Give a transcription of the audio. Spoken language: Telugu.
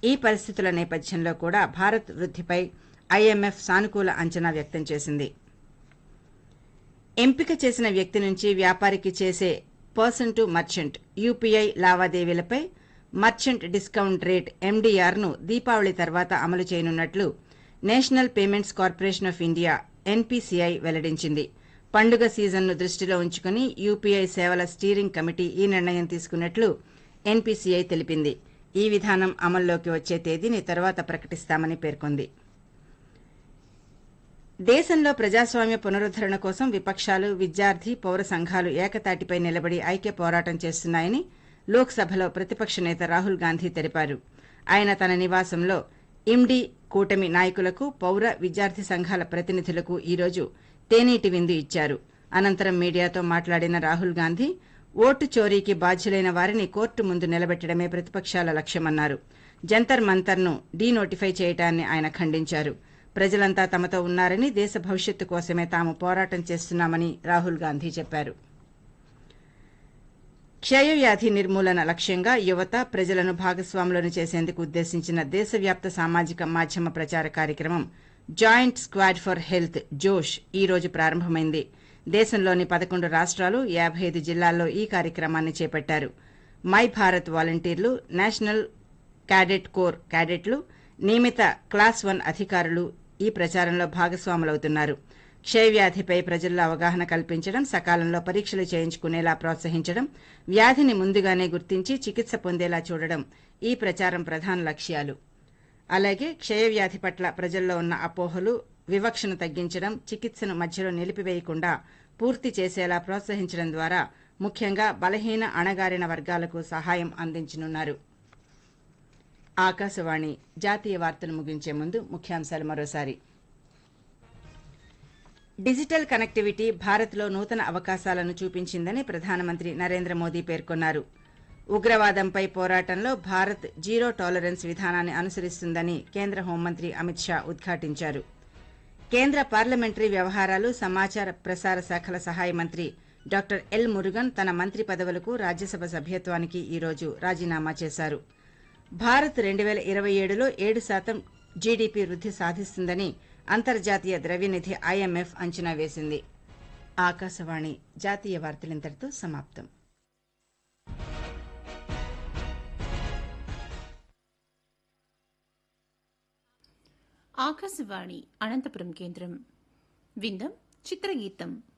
ఈ పరిస్థితుల నేపథ్యంలో కూడా భారత్ వృద్ధిపై ఐఎంఎఫ్ సానుకూల అంచనా వ్యక్తం చేసింది. ఎంపిక చేసిన వ్యక్తి నుంచి వ్యాపారికి చేసే person to merchant UPI లావాదేవీలపై merchant discount rate ఎండీఆర్ను Deepavali తర్వాత అమలు చేయనున్నట్లు national payments corporation of India NPCI వెల్లడించింది. పండుగ సీజన్ను దృష్టిలో ఉంచుకుని యూపీఐ సేవల స్టీరింగ్ కమిటీ ఈ నిర్ణయం తీసుకున్నట్లు ఎన్పీసీఐ తెలిపింది. ఈ విధానం అమల్లోకి వచ్చే తేదీని తర్వాత ప్రకటిస్తామని పేర్కొంది. దేశంలో ప్రజాస్వామ్య పునరుద్దరణ కోసం విపక్షాలు, విద్యార్థి, పౌర సంఘాలు ఏకతాటిపై నిలబడి ఐక్య పోరాటం చేస్తున్నాయని లోక్సభలో ప్రతిపక్ష నేత రాహుల్ గాంధీ తెలిపారు. ఆయన తన నివాసంలో ఇమ్డీ కూటమి నాయకులకు, పౌర, విద్యార్థి సంఘాల ప్రతినిధులకు ఈరోజు తేనీటి విందు ఇచ్చారు. అనంతరం మీడియాతో మాట్లాడిన రాహుల్ గాంధీ ఓటు చోరీకి బాధ్యులైన వారిని కోర్టు ముందు నిలబెట్టడమే ప్రతిపక్షాల లక్ష్యమన్నారు. జంతర్ మంతర్ను డీనోటిఫై చేయడాన్ని ఆయన ఖండించారు. ప్రజలంతా తమతో ఉన్నారని, దేశ భవిష్యత్తు కోసమే తాము పోరాటం చేస్తున్నామని రాహుల్ గాంధీ చెప్పారు. క్షయవ్యాధి నిర్మూలన లక్ష్యంగా యువత, ప్రజలను భాగస్వాములను చేసేందుకు ఉద్దేశించిన దేశవ్యాప్త సామాజిక మాధ్యమ ప్రచార కార్యక్రమం జాయింట్ స్క్వాడ్ ఫర్ హెల్త్ జోష్ ఈ రోజు ప్రారంభమైంది. దేశంలోని 11 రాష్ట్రాలు, 55 జిల్లాల్లో ఈ కార్యక్రమాన్ని చేపట్టారు. మై భారత్ వాలంటీర్లు, నేషనల్ క్యాడెట్ కోర్ క్యాడెట్లు, నియమిత క్లాస్ 1 అధికారులు ఈ ప్రచారంలో భాగస్వాములవుతున్నారు. క్షయవ్యాధిపై ప్రజల్లో అవగాహన కల్పించడం, సకాలంలో పరీక్షలు చేయించుకునేలా ప్రోత్సహించడం, వ్యాధిని ముందుగానే గుర్తించి చికిత్స పొందేలా చూడడం ఈ ప్రచారం ప్రధాన లక్ష్యాలు. అలాగే క్షయవ్యాధి పట్ల ప్రజల్లో ఉన్న అపోహలు, వివక్షను తగ్గించడం, చికిత్సను మధ్యలో నిలిపివేయకుండా పూర్తి చేసేలా ప్రోత్సహించడం ద్వారా ముఖ్యంగా బలహీన, అణగారిన వర్గాలకు సహాయం అందించనున్నారు. ఆకాశవాణి జాతీయ వార్తలు ముగించే ముందు ముఖ్యాంశాలు మరోసారి. డిజిటల్ కనెక్టివిటీ భారత్లో నూతన అవకాశాలను చూపించిందని ప్రధానమంత్రి నరేంద్ర మోదీ పేర్కొన్నారు. ఉగ్రవాదంపై పోరాటంలో భారత్ జీరో టాలరెన్స్ విధానాన్ని అనుసరిస్తుందని కేంద్ర హోంమంత్రి అమిత్ షా ఉద్ఘాటించారు. కేంద్ర పార్లమెంటరీ వ్యవహారాలు, సమాచార ప్రసార శాఖల సహాయ మంత్రి డాక్టర్ ఎల్ మురుగన్ తన మంత్రి పదవులకు రాజ్యసభ సభ్యత్వానికి ఈ రోజు రాజీనామా చేశారు. భారత్ 2027లో 7% జీడీపీ వృద్ధి సాధిస్తుందని అంతర్జాతీయ ద్రవ్యనిధి ఐఎంఎఫ్ అంచనా వేసింది. ఆకాశవాణి జాతీయ వార్తలింతటితో సమాప్తం. ఆకాశవాణి అనంతపురం కేంద్రం. విందం చిత్రగీతం.